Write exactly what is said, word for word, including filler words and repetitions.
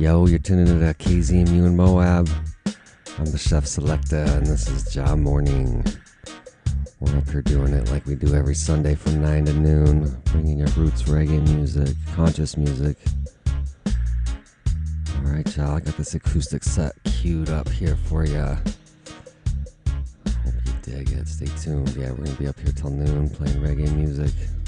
Yo, you're tuning into that K Z M U and Moab. I'm the Chef Selecta, and this is Ja Morning. We're up here doing it like we do every Sunday from nine to noon, bringing your roots reggae music, conscious music. Alright, y'all, I got this acoustic set queued up here for ya. Hope you dig it. Stay tuned. Yeah, we're gonna be up here till noon playing reggae music.